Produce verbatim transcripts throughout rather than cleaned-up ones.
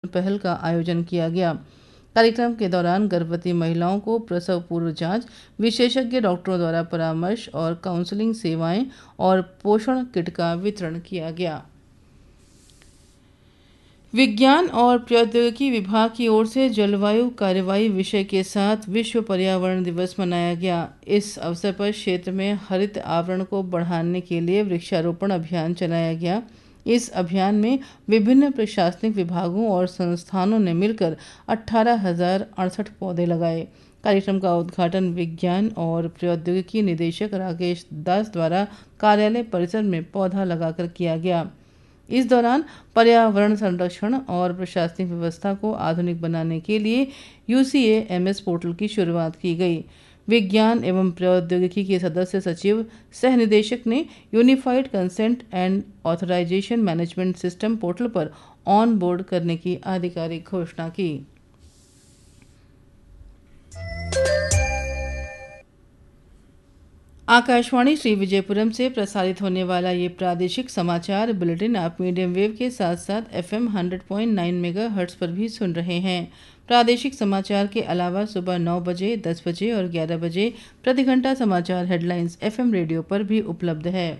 पहल का आयोजन किया गया। कार्यक्रम के दौरान गर्भवती महिलाओं को प्रसव पूर्व जांच, विशेषज्ञ डॉक्टरों द्वारा परामर्श और काउंसलिंग सेवाएं और पोषण किट का वितरण किया गया। विज्ञान और प्रौद्योगिकी विभाग की ओर से जलवायु कार्रवाई विषय के साथ विश्व पर्यावरण दिवस मनाया गया। इस अवसर पर क्षेत्र में हरित आवरण को बढ़ाने के लिए वृक्षारोपण अभियान चलाया गया। इस अभियान में विभिन्न प्रशासनिक विभागों और संस्थानों ने मिलकर अठारह हजार अड़सठ पौधे लगाए। कार्यक्रम का उद्घाटन विज्ञान और प्रौद्योगिकी निदेशक राकेश दास द्वारा कार्यालय परिसर में पौधा लगाकर किया गया। इस दौरान पर्यावरण संरक्षण और प्रशासनिक व्यवस्था को आधुनिक बनाने के लिए you see A M S portal की शुरुआत की गई। विज्ञान एवं प्रौद्योगिकी के सदस्य सचिव सह निदेशक ने unified consent and authorisation management system portal पर ऑन बोर्ड करने की आधिकारिक घोषणा की। आकाशवाणी श्री विजयपुरम से प्रसारित होने वाला ये प्रादेशिक समाचार बुलेटिन आप मीडियम वेव के साथ साथ F am hundred point nine mega hertz पर भी सुन रहे हैं। प्रादेशिक समाचार के अलावा सुबह नौ बजे, दस बजे और ग्यारह बजे प्रति घंटा समाचार हेडलाइंस एफ एम रेडियो पर भी उपलब्ध है।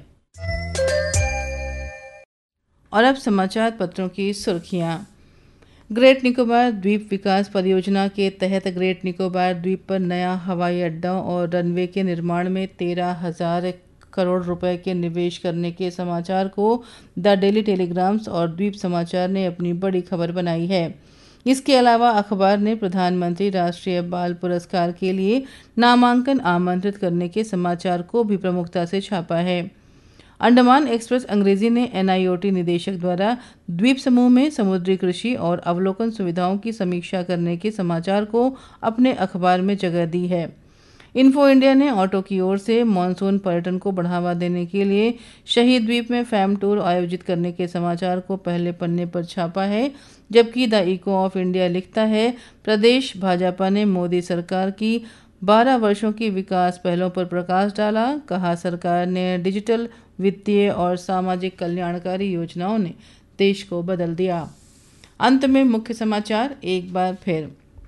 और अब समाचार पत्रों की सुर्खियां। ग्रेट निकोबार द्वीप विकास परियोजना के तहत ग्रेट निकोबार द्वीप पर नया हवाई अड्डा और रनवे के निर्माण में तेरह हजार करोड़ रुपए के निवेश करने के समाचार को द डेली टेलीग्राम्स और द्वीप समाचार ने अपनी बड़ी खबर बनाई है। इसके अलावा अखबार ने प्रधानमंत्री राष्ट्रीय बाल पुरस्कार के लिए नामांकन आमंत्रित करने के समाचार को भी प्रमुखता से छापा है। अंडमान एक्सप्रेस अंग्रेजी ने एन आई ओ टी निदेशक द्वारा द्वीप समूह में समुद्री कृषि और अवलोकन सुविधाओं की समीक्षा करने के समाचार को अपने अखबार में जगह दी है। इन्फो इंडिया ने ऑटो की ओर से मानसून पर्यटन को बढ़ावा देने के लिए शहीद द्वीप में फैम टूर आयोजित करने के समाचार को पहले पन्ने पर छापा है, जबकि द इको ऑफ इंडिया लिखता है प्रदेश भाजपा ने मोदी सरकार की बारह वर्षों की विकास पहलों पर प्रकाश डाला। कहा सरकार ने डिजिटल, वित्तीय और सामाजिक कल्याणकारी योजनाओं ने देश को बदल दिया। अंत में मुख्य समाचार एक बार फिर।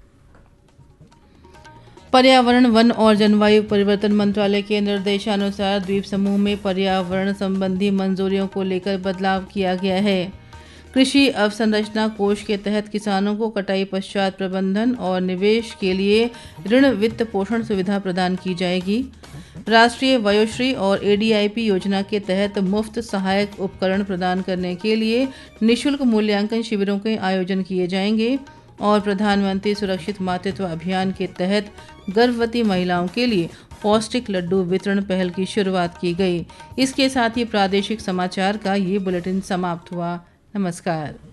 पर्यावरण, वन और जलवायु परिवर्तन मंत्रालय के निर्देशानुसार द्वीप समूह में पर्यावरण संबंधी मंजूरियों को लेकर बदलाव किया गया है। कृषि अवसंरचना कोष के तहत किसानों को कटाई पश्चात प्रबंधन और निवेश के लिए ऋण वित्त पोषण सुविधा प्रदान की जाएगी। राष्ट्रीय वयोश्री और ए डी आई पी योजना के तहत मुफ्त सहायक उपकरण प्रदान करने के लिए निशुल्क मूल्यांकन शिविरों के आयोजन किए जाएंगे। और प्रधानमंत्री सुरक्षित मातृत्व अभियान के तहत गर्भवती महिलाओं के लिए पौष्टिक लड्डू वितरण पहल की शुरुआत की गई। इसके साथ ही प्रादेशिक समाचार का ये बुलेटिन समाप्त हुआ। नमस्कार।